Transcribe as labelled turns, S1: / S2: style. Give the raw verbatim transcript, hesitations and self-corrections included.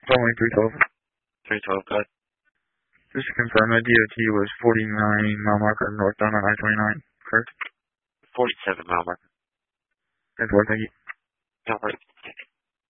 S1: Following three twelve.
S2: three twelve, go ahead.
S1: Just to confirm, my D O T was forty-nine mile marker northbound on I twenty-nine, correct?
S2: forty-seven mile marker.
S1: That's what, thank you.
S2: No worries.